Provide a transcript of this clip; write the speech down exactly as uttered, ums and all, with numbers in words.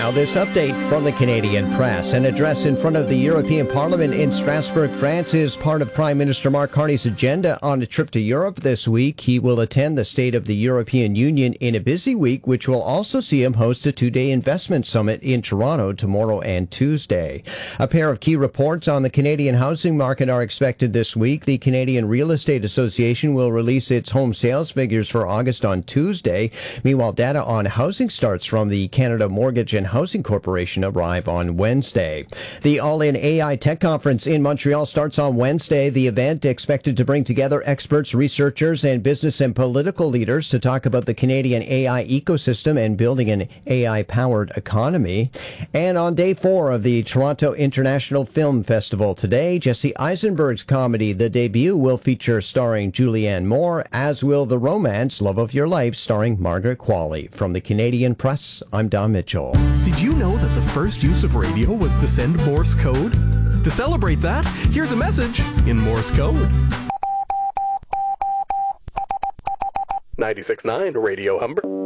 Now, this update from the Canadian Press. An address in front of the European Parliament in Strasbourg, France, is part of Prime Minister Mark Carney's agenda on a trip to Europe this week. He will attend the State of the European Union in a busy week, which will also see him host a two-day investment summit in Toronto tomorrow and Tuesday. A pair of key reports on the Canadian housing market are expected this week. The Canadian Real Estate Association will release its home sales figures for August on Tuesday. Meanwhile, data on housing starts from the Canada Mortgage and Housing Corporation arrive on Wednesday. The All-In A I Tech Conference in Montreal starts on Wednesday. The event expected to bring together experts, researchers, and business and political leaders to talk about the Canadian A I ecosystem and building an A I-powered economy. And on day four of the Toronto International Film Festival today, Jesse Eisenberg's comedy The Debut will feature starring Julianne Moore, as will the romance Love of Your Life starring Margaret Qualley. From the Canadian Press, I'm Don Mitchell. Did you know that the first use of radio was to send Morse code? To celebrate that, here's a message in Morse code. ninety-six point nine Radio Humber.